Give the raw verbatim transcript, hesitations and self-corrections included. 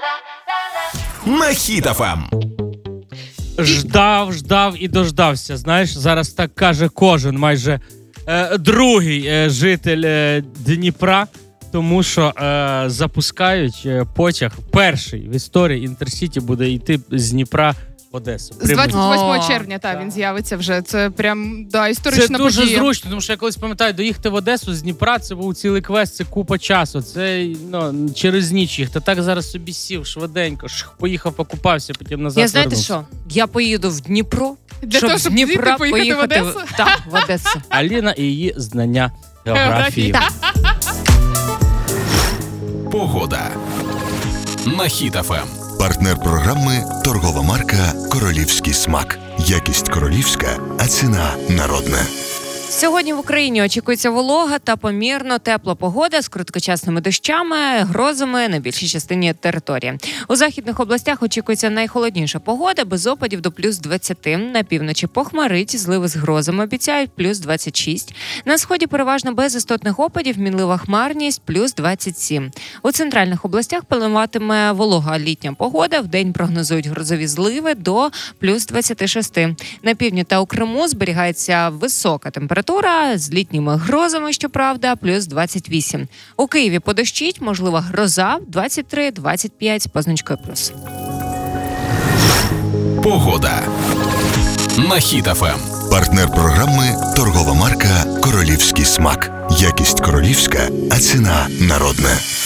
На Хіт еф ем. Ждав, ждав і дождався. Знаєш, зараз так каже кожен майже е, другий е, житель е, Дніпра, тому що е, запускають е, потяг. Перший в історії Інтерсіті буде йти з Дніпра в Одесу. З двадцять восьмого О, червня, та, він з'явиться вже. Це прям, да, історична Це дуже подія. зручно, тому що я колись пам'ятаю, доїхати в Одесу з Дніпра, це був цілий квест, це купа часу. Це ну, через ніч їх. Та так зараз собі сів швиденько, шх, поїхав, покупався, потім назад Я знаєте вернувся. що? Я поїду в Дніпро, Для щоб того, з щоб Дніпра звідти поїхати в Одесу? в... Так, в Одесу. Аліна і її знання географії. Географії. Погода. На Хіт еф ем. Партнер програми – торгова марка «Королівський смак». Якість королівська, а ціна народна. Сьогодні в Україні очікується волога та помірно тепла погода з короткочасними дощами, грозами на більшій частині території. У західних областях очікується найхолодніша погода, без опадів до плюс двадцять. На півночі похмарить, зливи з грозами обіцяють плюс двадцять шість. На сході переважно без істотних опадів, мінлива хмарність плюс двадцять сім. У центральних областях пануватиме волога літня погода, вдень прогнозують грозові зливи до плюс двадцять шість. На півдні та у Криму зберігається висока температура, з літніми грозами, щоправда, плюс двадцять вісім. У Києві подощить, можлива гроза, двадцять три - двадцять п'ять з позначкою плюс. Погода. На Хіт еф ем. Партнер програми – торгова марка «Королівський смак». Якість королівська, а ціна народна.